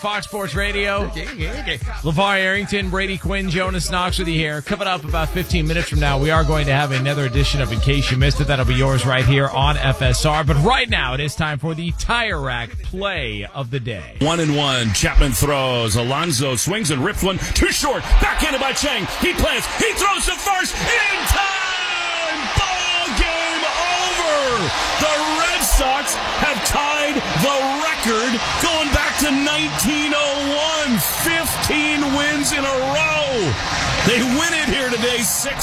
Fox Sports Radio. LeVar Arrington, Brady Quinn, Jonas Knox with you here. Coming up about 15 minutes from now, we are going to have another edition of In Case You Missed It. That'll be yours right here on FSR. But right now, it is time for the Tire Rack play of the day. 1-1. Chapman throws. Alonso swings and rips one. Too short. Backhanded by Chang. He plants. He throws to first. In time! Ball game over! The Red Sox have tied the record going back to 1901. 15 wins in a row. They win it here today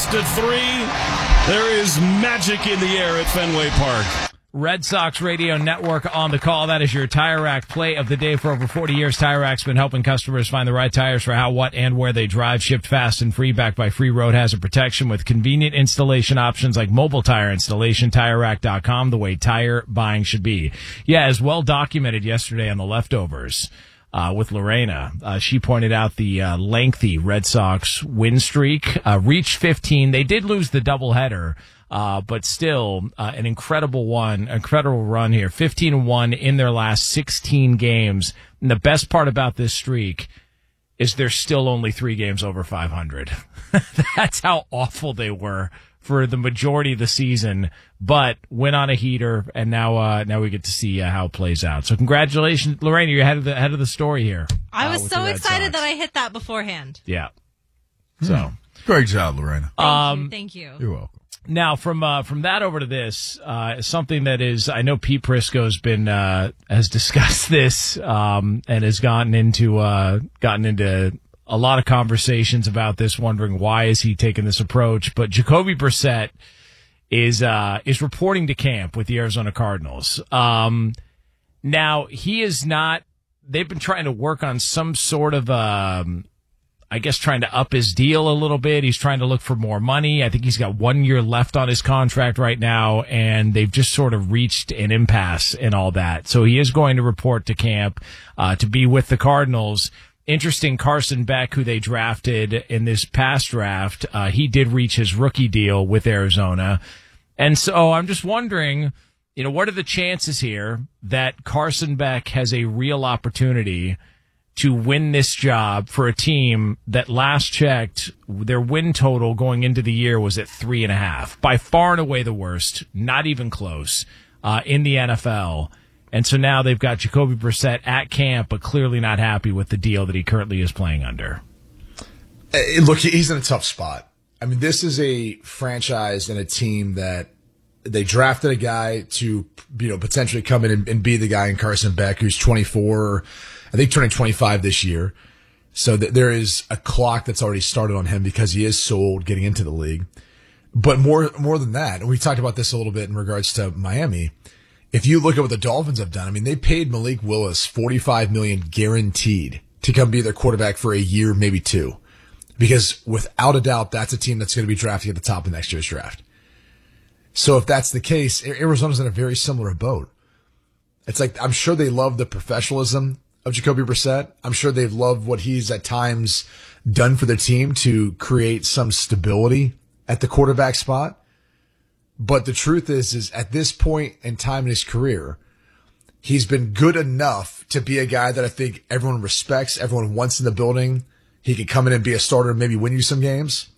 6-3. There is magic in the air at Fenway Park. Red Sox Radio Network on the call. That is your Tire Rack play of the day. For over 40 years, Tire Rack's been helping customers find the right tires for how, what, and where they drive. Shipped fast and free, backed by free road hazard protection with convenient installation options like mobile tire installation. TireRack.com, the way tire buying should be. Yeah, as well documented yesterday on The Leftovers with Lorena. She pointed out the lengthy Red Sox win streak reached 15. They did lose the doubleheader. But still, an incredible run here. 15-1 in their last 16 games. And the best part about this streak is they're still only 3 games over 500. That's how awful they were for the majority of the season, but went on a heater, and now we get to see how it plays out. So congratulations, Lorraine, you're ahead of the story here. I was so excited that I hit that beforehand. Yeah. So great job, Lorena. Thank you. You're welcome. Now, from that over to this, something that is, I know Pete Prisco's been, has discussed this, and has gotten into a lot of conversations about this, wondering why is he taking this approach. But Jacoby Brissett is reporting to camp with the Arizona Cardinals. Now he is not, they've been trying to work on some sort of, I guess trying to up his deal a little bit. He's trying to look for more money. I think he's got 1 year left on his contract right now, and they've just sort of reached an impasse and all that. So he is going to report to camp, to be with the Cardinals. Interesting, Carson Beck, who they drafted in this past draft, he did reach his rookie deal with Arizona. And so I'm just wondering, what are the chances here that Carson Beck has a real opportunity to win this job for a team that last checked, their win total going into the year was at 3.5. By far and away the worst, not even close, in the NFL. And so now they've got Jacoby Brissett at camp, but clearly not happy with the deal that he currently is playing under. Look, he's in a tough spot. I mean, this is a franchise and a team that they drafted a guy to, potentially come in and be the guy in Carson Beck, who's 24, I think turning 25 this year. So there is a clock that's already started on him because he is so old getting into the league. But more than that, and we talked about this a little bit in regards to Miami. If you look at what the Dolphins have done, I mean, they paid Malik Willis $45 million guaranteed to come be their quarterback for a year, maybe 2. Because without a doubt, that's a team that's going to be drafting at the top of next year's draft. So if that's the case, Arizona's in a very similar boat. It's like, I'm sure they love the professionalism of Jacoby Brissett. I'm sure they've loved what he's at times done for their team to create some stability at the quarterback spot. But the truth is at this point in time in his career, he's been good enough to be a guy that I think everyone respects, everyone wants in the building. He could come in and be a starter and maybe win you some games,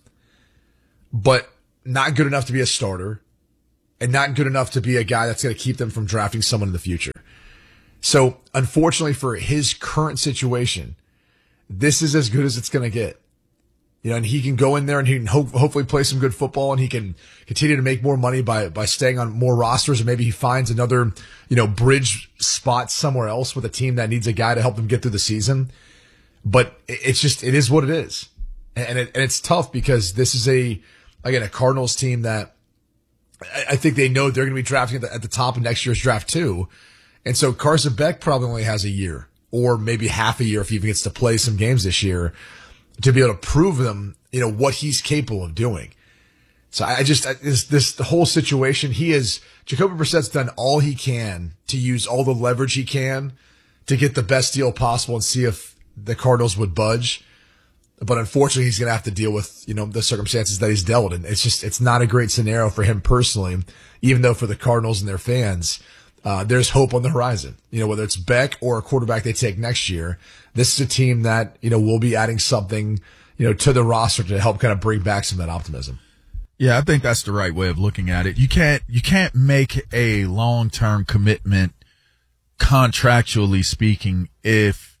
but not good enough to be a starter and not good enough to be a guy that's going to keep them from drafting someone in the future. So unfortunately for his current situation, this is as good as it's going to get. And he can go in there and he can hopefully play some good football, and he can continue to make more money by staying on more rosters, or maybe he finds another, bridge spot somewhere else with a team that needs a guy to help them get through the season. But it is what it is. And it's tough because this is a Cardinals team that I think they know they're going to be drafting at the top of next year's draft too. And so Carson Beck probably only has a year, or maybe half a year if he even gets to play some games this year, to be able to prove them, what he's capable of doing. So the whole situation, Jacoby Brissett's done all he can to use all the leverage he can to get the best deal possible and see if the Cardinals would budge. But unfortunately, he's going to have to deal with, the circumstances that he's dealt. And it's not a great scenario for him personally, even though for the Cardinals and their fans, there's hope on the horizon. Whether it's Beck or a quarterback they take next year, this is a team that, will be adding something, to the roster to help kind of bring back some of that optimism. Yeah, I think that's the right way of looking at it. You can't make a long-term commitment, contractually speaking, if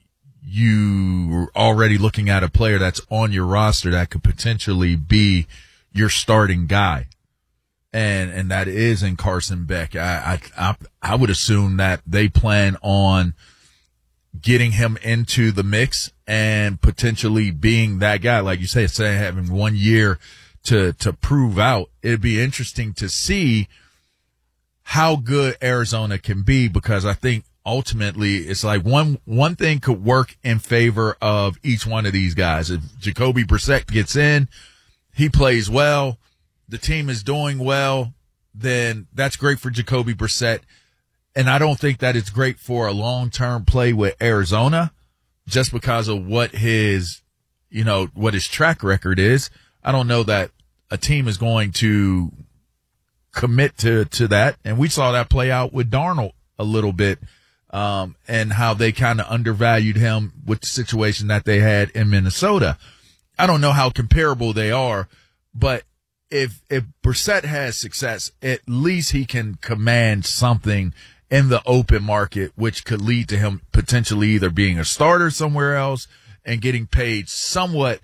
you are already looking at a player that's on your roster that could potentially be your starting guy. And that is in Carson Beck. I would assume that they plan on getting him into the mix and potentially being that guy. Like you say having 1 year to prove out. It'd be interesting to see how good Arizona can be, because I think ultimately it's like one thing could work in favor of each one of these guys. If Jacoby Brissett gets in, he plays well, the team is doing well, then that's great for Jacoby Brissett. And I don't think that it's great for a long-term play with Arizona just because of what his track record is. I don't know that a team is going to commit to that. And we saw that play out with Darnold a little bit, and how they kind of undervalued him with the situation that they had in Minnesota. I don't know how comparable they are, but if Brissett has success, at least he can command something in the open market, which could lead to him potentially either being a starter somewhere else and getting paid somewhat,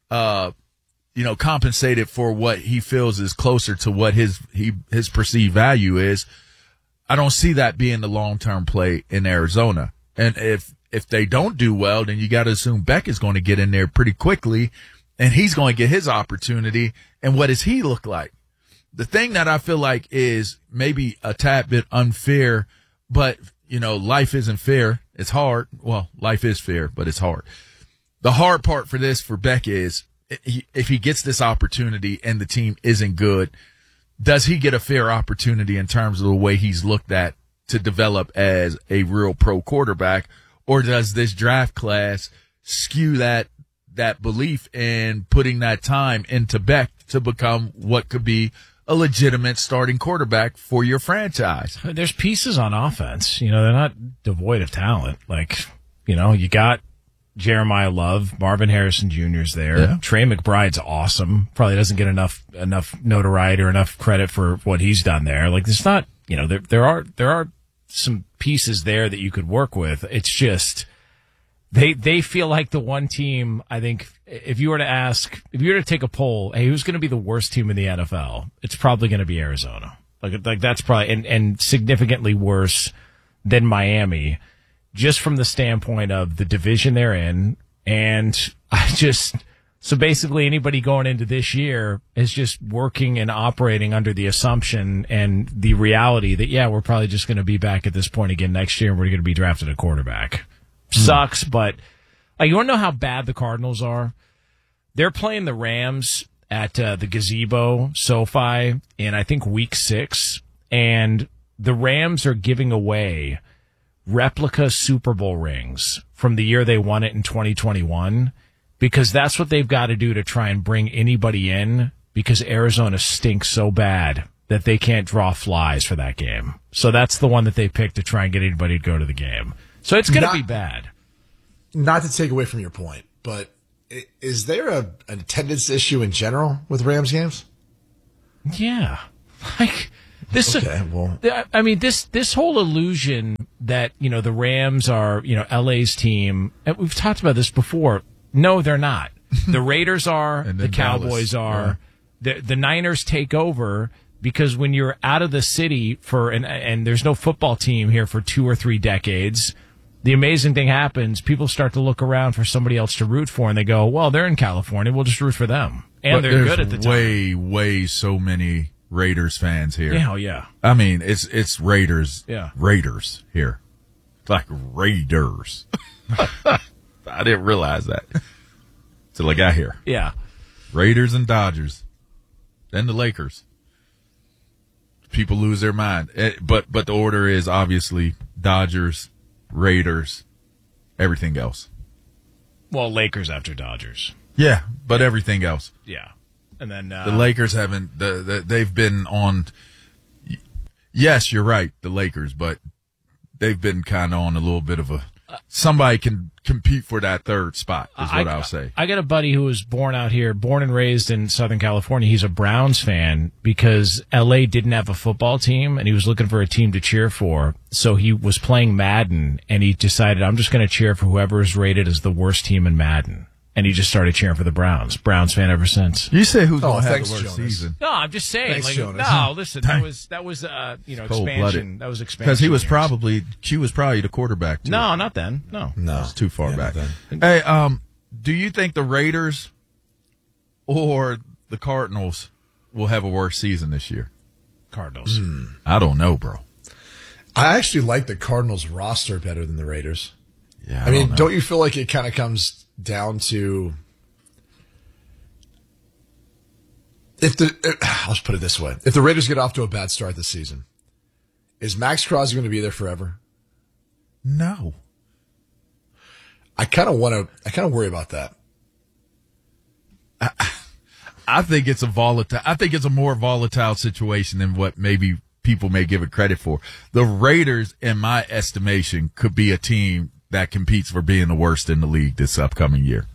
compensated for what he feels is closer to what his perceived value is. I don't see that being the long-term play in Arizona. And if they don't do well, then you got to assume Beck is going to get in there pretty quickly, and he's going to get his opportunity. And what does he look like? The thing that I feel like is maybe a tad bit unfair, but, life isn't fair. It's hard. Well, life is fair, but it's hard. The hard part for Beck is if he gets this opportunity and the team isn't good, does he get a fair opportunity in terms of the way he's looked at to develop as a real pro quarterback? Or does this draft class skew that belief in putting that time into Beck to become what could be a legitimate starting quarterback for your franchise? There's pieces on offense. They're not devoid of talent. Like, you got Jeremiah Love, Marvin Harrison Jr.'s there. Yeah. Trey McBride's awesome. Probably doesn't get enough notoriety or enough credit for what he's done there. Like, it's not, there are some pieces there that you could work with. It's just, they feel like the one team. I think if you were to take a poll, hey, who's going to be the worst team in the NFL? It's probably going to be Arizona. Like that's probably, and significantly worse than Miami, just from the standpoint of the division they're in. And so basically anybody going into this year is just working and operating under the assumption and the reality that, yeah, we're probably just going to be back at this point again next year and we're going to be drafting a quarterback. Sucks, but you want to know how bad the Cardinals are? They're playing the Rams at the Gazebo SoFi in, I think, week 6, and the Rams are giving away replica Super Bowl rings from the year they won it in 2021, because that's what they've got to do to try and bring anybody in, because Arizona stinks so bad that they can't draw flies for that game. So that's the one that they picked to try and get anybody to go to the game. So it's going to be bad. Not to take away from your point, but is there an attendance issue in general with Rams games? Yeah. Like this. Okay, well, I mean, this whole illusion that, the Rams are, LA's team. And we've talked about this before. No, they're not. The Raiders are. The Cowboys are. Yeah. The Niners take over. Because when you're out of the city and there's no football team here for 2 or 3 decades, the amazing thing happens. People start to look around for somebody else to root for, and they go, well, they're in California. We'll just root for them. And they're good at the time. Way so many Raiders fans here. Yeah, yeah. I mean, it's Raiders. Yeah. Raiders here. It's like Raiders. I didn't realize that till I got here. Yeah. Raiders and Dodgers. Then the Lakers. People lose their mind. But the order is obviously Dodgers, Raiders, everything else. Well, Lakers after Dodgers. Yeah, but everything else. Yeah. And then the Lakers haven't they've been on. yes, you're right, the Lakers, but they've been kind of on a little bit of a somebody can compete for that third spot is what I'll say. I got a buddy who was born and raised in Southern California. He's a Browns fan because LA didn't have a football team and he was looking for a team to cheer for. So he was playing Madden and he decided, I'm just going to cheer for whoever is rated as the worst team in Madden. And he just started cheering for the Browns. Browns fan ever since. You say who's going to have the worst season? No, I'm just saying. Thanks, Jonas. No, listen, that was expansion. That was expansion. Because he was probably the quarterback too. No, not then. No. It's too far back. Hey, do you think the Raiders or the Cardinals will have a worse season this year? Cardinals. I don't know, bro. I actually like the Cardinals roster better than the Raiders. Yeah. I mean, don't you feel like it kind of comes down to I'll just put it this way. If the Raiders get off to a bad start this season, is Max Crosby going to be there forever? No. I kind of worry about that. I think it's a more volatile situation than what maybe people may give it credit for. The Raiders, in my estimation, could be a team that competes for being the worst in the league this upcoming year.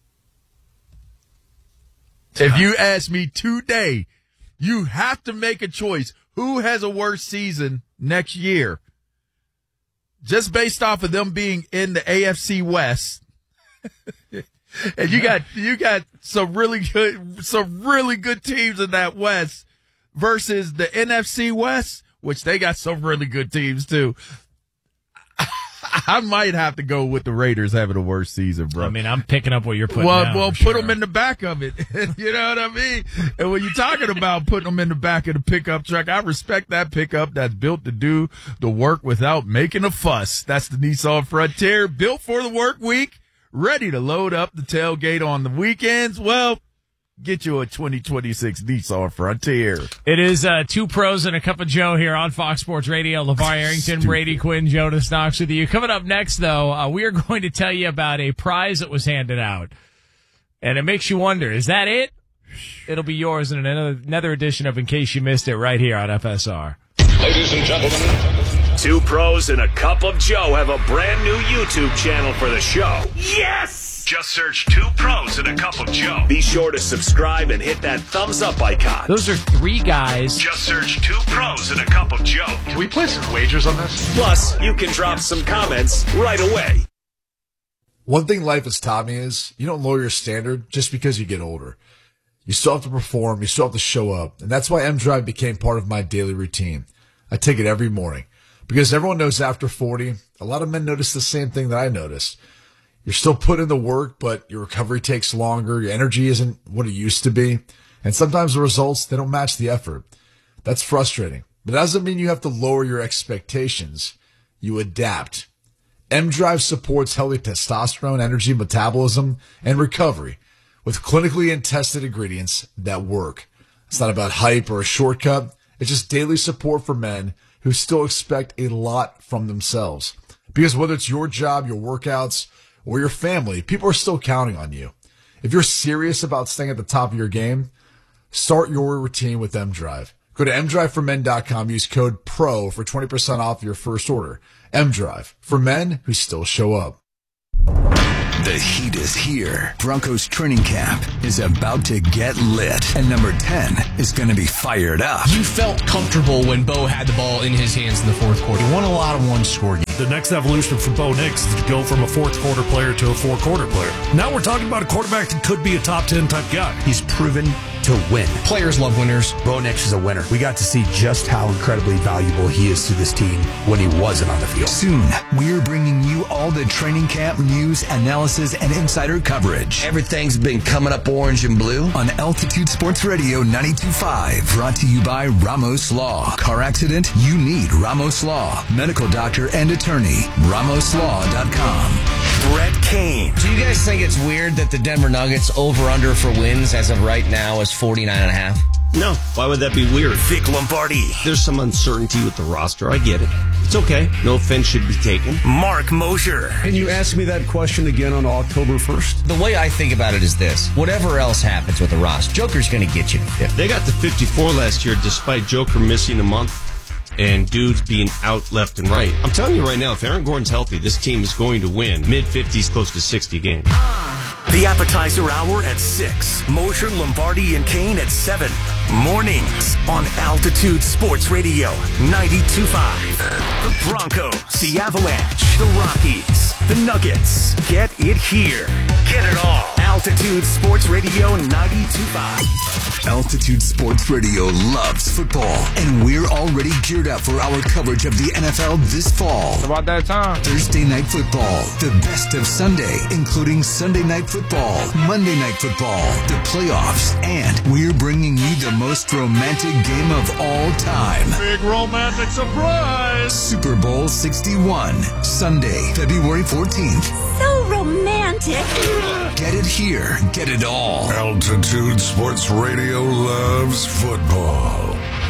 If you ask me today, you have to make a choice. Who has a worse season next year? Just based off of them being in the AFC West. And you got some really good teams in that West versus the NFC West, which they got some really good teams too. I might have to go with the Raiders having a worse season, bro. I mean, I'm picking up what you're putting down. Well, put them in the back of it. You know what I mean? And when you're talking about putting them in the back of the pickup truck, I respect that pickup that's built to do the work without making a fuss. That's the Nissan Frontier, built for the work week, ready to load up the tailgate on the weekends. Well, get you a 2026 Nissan Frontier. It is Two Pros and a Cup of Joe here on Fox Sports Radio. LeVar Arrington, Brady Quinn, Jonas Knox with you. Coming up next, though, we are going to tell you about a prize that was handed out. And it makes you wonder, is that it? It'll be yours in another edition of In Case You Missed It right here on FSR. Ladies and gentlemen, Two Pros and a Cup of Joe have a brand new YouTube channel for the show. Yes! Just search Two Pros and a Cup of Joe. Be sure to subscribe and hit that thumbs up icon. Those are three guys. Just search Two Pros and a Cup of Joe. can we play some wagers on this? Plus, you can drop some comments right away. One thing life has taught me is you don't lower your standard just because you get older. You still have to perform. You still have to show up. And that's why M-Drive became part of my daily routine. I take it every morning because everyone knows after 40, a lot of men notice the same thing that I noticed. You're still putting in the work, but your recovery takes longer. Your energy isn't what it used to be. And sometimes the results, they don't match the effort. That's frustrating. But that doesn't mean you have to lower your expectations. You adapt. M-Drive supports healthy testosterone, energy, metabolism, and recovery with clinically and tested ingredients that work. It's not about hype or a shortcut. It's just daily support for men who still expect a lot from themselves. Because whether it's your job, your workouts, or your family, people are still counting on you. If you're serious about staying at the top of your game, start your routine with M-Drive. Go to mdriveformen.com, use code PRO for 20% off your first order. M-Drive, for men who still show up. The heat is here. Broncos training camp is about to get lit. And number 10 is going to be fired up. You felt comfortable when Bo had the ball in his hands in the fourth quarter. He won a lot of one-score games. The next evolution for Bo Nix is to go from a fourth quarter player to a four-quarter player. Now we're talking about a quarterback that could be a top 10 type guy. He's proven to win. Players love winners. Bo Nix is a winner. We got to see just how incredibly valuable he is to this team when he wasn't on the field. Soon, we're bringing you all the training camp news, analysis, and insider coverage. Everything's been coming up orange and blue. On Altitude Sports Radio 92.5. Brought to you by Ramos Law. Car accident? You need Ramos Law. Medical doctor and attorney. RamosLaw.com. Brett Kane. Do you guys think it's weird that the Denver Nuggets over-under for wins as of right now is 49.5? No. Why would that be weird? Vic Lombardi. There's some uncertainty with the roster. I get it. It's okay. No offense should be taken. Mark Mosher. Can you ask me that question again on October 1st? The way I think about it is this. Whatever else happens with the roster, Joker's going to get you to 50. They got to 54 last year despite Joker missing a month. and dudes being out left and right. I'm telling you right now, if Aaron Gordon's healthy, this team is going to win mid-50s, close to 60 games. The appetizer hour at 6. Mosher, Lombardi, and Kane at 7. Mornings on Altitude Sports Radio 92.5. The Broncos, the Avalanche, the Rockies, the Nuggets. Get it here. Get it all. Altitude Sports Radio 92.5. Altitude Sports Radio loves football, and we're already geared up for our coverage of the NFL this fall. It's about that time. Thursday Night Football, the best of Sunday, including Sunday Night Football, Monday Night Football, the playoffs, and we're bringing you the most romantic game of all time. Big romantic surprise! Super Bowl 61, Sunday, February 14th. So romantic. Get it here. Get it all. Altitude Sports Radio loves football.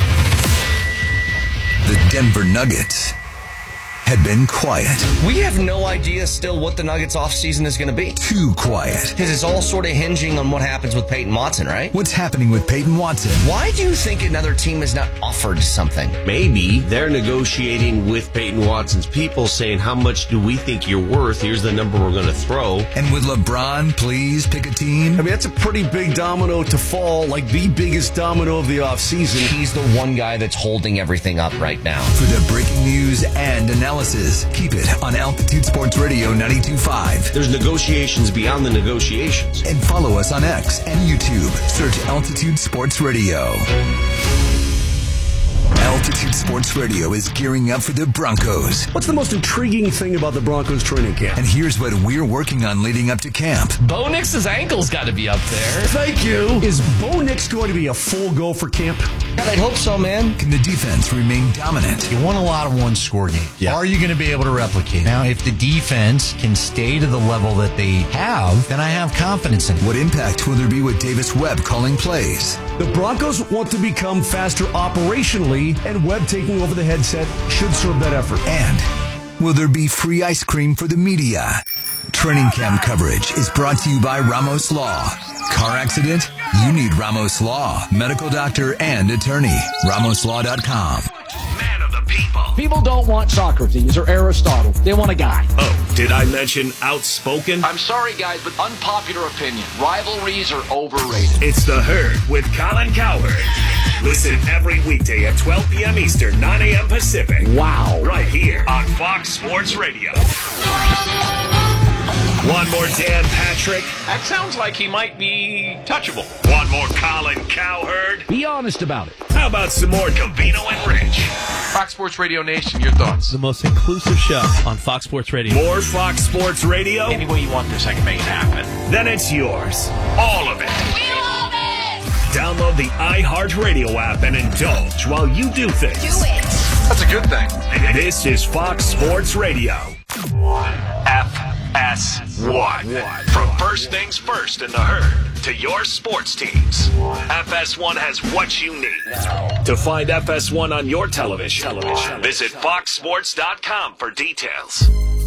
The Denver Nuggets had been quiet. We have no idea still what the Nuggets offseason is going to be. Too quiet. Because it's all sort of hinging on what happens with Peyton Watson, right? What's happening with Peyton Watson? Why do you think another team has not offered something? Maybe they're negotiating with Peyton Watson's people, saying, how much do we think you're worth? Here's the number we're going to throw. And would LeBron please pick a team? I mean, that's a pretty big domino to fall, like the biggest domino of the offseason. He's the one guy that's holding everything up right now. For the breaking news and analysis, keep it on Altitude Sports Radio 92.5. There's negotiations beyond the negotiations. And follow us on X and YouTube. Search Altitude Sports Radio. Altitude Sports Radio is gearing up for the Broncos. What's the most intriguing thing about the Broncos training camp? And here's what we're working on leading up to camp. Bo Nix's ankle's got to be up there. Thank you. Is Bo Nix going to be a full go for camp? God, I'd hope so, man. Can the defense remain dominant? You won a lot of one-score games. Yeah. Are you going to be able to replicate? Now, if the defense can stay to the level that they have, then I have confidence in it. What impact will there be with Davis Webb calling plays? The Broncos want to become faster operationally, and Webb taking over the headset should serve that effort. And will there be free ice cream for the media? Training camp coverage is brought to you by Ramos Law. Car accident? You need Ramos Law. Medical doctor and attorney. RamosLaw.com. Man of the people. People don't want Socrates or Aristotle. They want a guy. Oh, did I mention outspoken? I'm sorry, guys, but unpopular opinion. Rivalries are overrated. It's The Herd with Colin Cowherd. Listen every weekday at 12 p.m. Eastern, 9 a.m. Pacific. Wow. Right here on Fox Sports Radio. One more Dan Patrick. That sounds like he might be touchable. One more Colin Cowherd. Be honest about it. How about some more Covino and Rich? Fox Sports Radio Nation, your thoughts? The most inclusive show on Fox Sports Radio. More Fox Sports Radio? Any way you want this, I can make it happen. Then it's yours. All of it. We love it! Download the iHeartRadio app and indulge while you do things. Do it! That's a good thing. This is Fox Sports Radio. FS1. From first things first in the Herd to your sports teams, FS1 has what you need. To find FS1 on your television, visit foxsports.com for details.